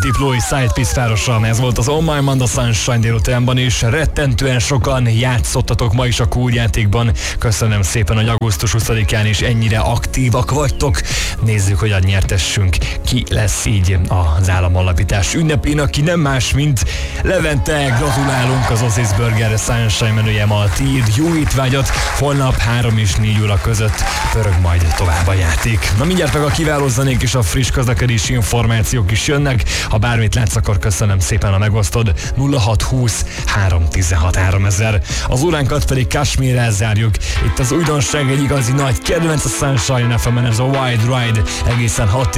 Deep Louis Sidepiece városa. Ez volt az On My Mind a Sunshine délutánban is. Rettentően sokan játszottatok ma is a Cool játékban. Köszönöm szépen, hogy augusztus 20-án is ennyire aktívak vagytok. Nézzük, hogy a nyertessünk ki lesz így az államalapítás ünnepén, aki nem más, mint Levente. Gratulálunk az Ozzy's Burger Sunshine menüje ma. Tiéd jó étvágyat. Holnap 3 és 4 óra között pörög majd tovább a játék. Na mindjárt meg a kiváló zenék és a friss közlekedési információk is jönnek. Ha bármit látsz, akkor köszönöm szépen, ha megosztod. 0620 316 3000. Az óránkat pedig Kashmirrel zárjuk. Itt az újdonság, egy igazi nagy kedvenc a Sunshine FM-en, ez a Wild Ride egészen 6